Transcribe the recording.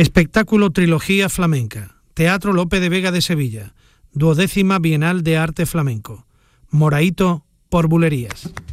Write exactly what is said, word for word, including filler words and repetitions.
Espectáculo Trilogía Flamenca. Teatro Lope de Vega de Sevilla. Duodécima Bienal de Arte Flamenco. Moraíto por Bulerías.